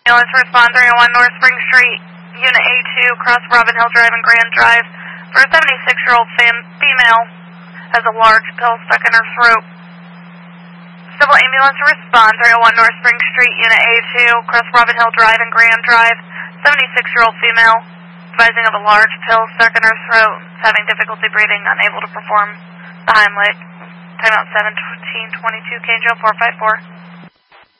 Ambulance respond 301 North Spring Street, Unit A2, across Robin Hill Drive and Grand Drive, for a 76-year-old female has a large pill stuck in her throat. Civil ambulance respond 301 North Spring Street, Unit A2, across Robin Hill Drive and Grand Drive, 76-year-old female, advising of a large pill stuck in her throat, having difficulty breathing, unable to perform the Heimlich. Timeout 7:22, Canjo 454.